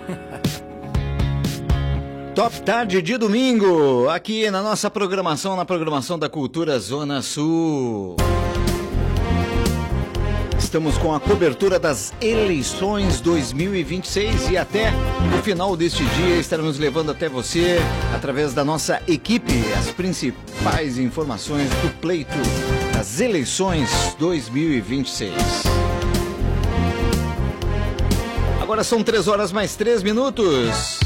Top Tarde de domingo, aqui na nossa programação, na programação da Cultura Zona Sul. Estamos com a cobertura das eleições 2026 e até o final deste dia estaremos levando até você, através da nossa equipe, as principais informações do pleito das eleições 2026. Agora são 3 horas mais 3 minutos.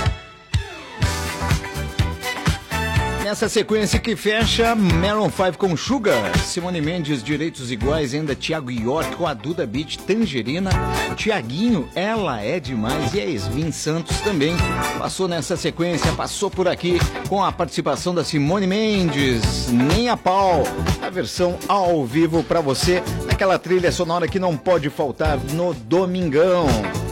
Nessa sequência que fecha, Maroon 5 com Sugar, Simone Mendes, Direitos Iguais, ainda Thiago York com a Duda Beat, Tangerina, Thiaguinho, Ela é Demais e a Yasmin Santos também passou nessa sequência, passou por aqui com a participação da Simone Mendes, Nem a Pau, a versão ao vivo pra você, naquela trilha sonora que não pode faltar no domingão.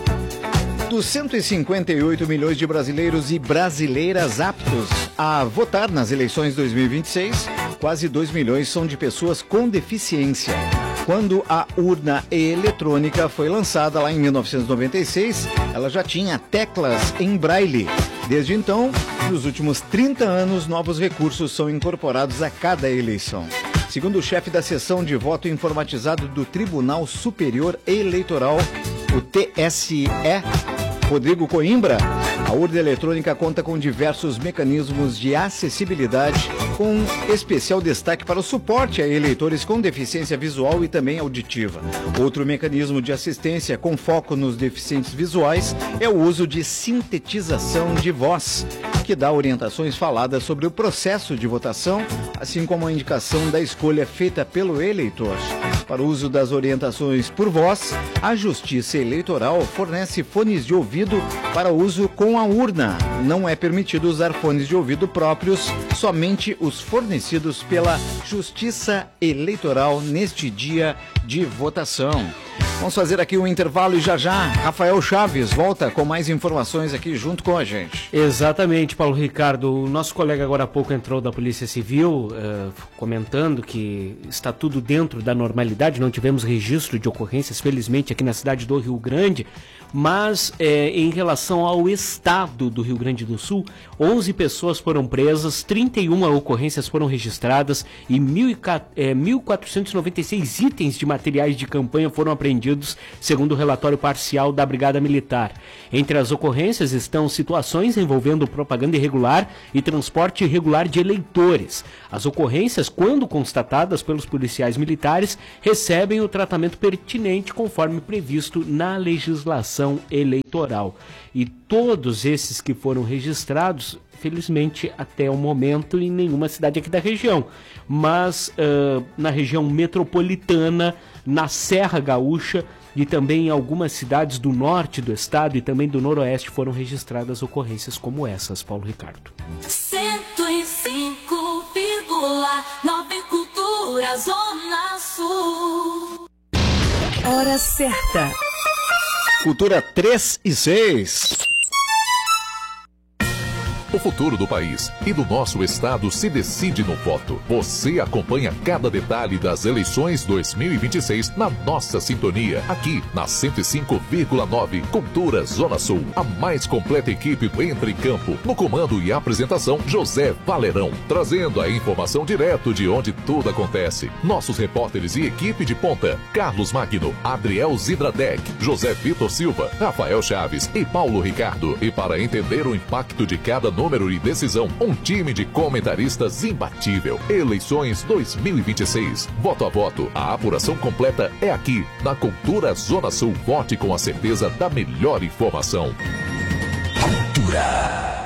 Dos 158 milhões de brasileiros e brasileiras aptos a votar nas eleições 2026, quase 2 milhões são de pessoas com deficiência. Quando a urna eletrônica foi lançada lá em 1996, ela já tinha teclas em braille. Desde então, nos últimos 30 anos, novos recursos são incorporados a cada eleição. Segundo o chefe da seção de voto informatizado do Tribunal Superior Eleitoral, o TSE, Rodrigo Coimbra, a urna eletrônica conta com diversos mecanismos de acessibilidade, com especial destaque para o suporte a eleitores com deficiência visual e também auditiva. Outro mecanismo de assistência com foco nos deficientes visuais é o uso de sintetização de voz, que dá orientações faladas sobre o processo de votação, assim como a indicação da escolha feita pelo eleitor. Para o uso das orientações por voz, a Justiça Eleitoral fornece fones de ouvido para uso com a urna. Não é permitido usar fones de ouvido próprios, somente os fornecidos pela Justiça Eleitoral neste dia de votação. Vamos fazer aqui um intervalo e já Rafael Chaves volta com mais informações aqui junto com a gente. Exatamente, Paulo Ricardo. O nosso colega agora há pouco entrou da Polícia Civil comentando que está tudo dentro da normalidade, não tivemos registro de ocorrências, felizmente, aqui na cidade do Rio Grande, mas em relação ao estado do Rio Grande do Sul, 11 pessoas foram presas, 31 ocorrências foram registradas e 1.496 itens de materiais de campanha foram apreendidos, segundo o relatório parcial da Brigada Militar. Entre as ocorrências estão situações envolvendo propaganda irregular e transporte irregular de eleitores. As ocorrências, quando constatadas pelos policiais militares, recebem o tratamento pertinente conforme previsto na legislação eleitoral. E todos esses que foram registrados, felizmente até o momento, em nenhuma cidade aqui da região, mas na região metropolitana, na Serra Gaúcha e também em algumas cidades do norte do estado e também do noroeste foram registradas ocorrências como essas, Paulo Ricardo. 105,9 Cultura Zona Sul. Hora certa. Cultura 3 e 6. O futuro do país e do nosso estado se decide no voto. Você acompanha cada detalhe das eleições 2026 na nossa sintonia, aqui na 105,9 Cultura Zona Sul. A mais completa equipe entra em campo. No comando e apresentação, José Valerão, trazendo a informação direto de onde tudo acontece. Nossos repórteres e equipe de ponta, Carlos Magno, Adriel Zidradec, José Vitor Silva, Rafael Chaves e Paulo Ricardo. E para entender o impacto de cada número e decisão, um time de comentaristas imbatível. Eleições 2026. Voto a voto. A apuração completa é aqui, na Cultura Zona Sul. Vote com a certeza da melhor informação. Cultura.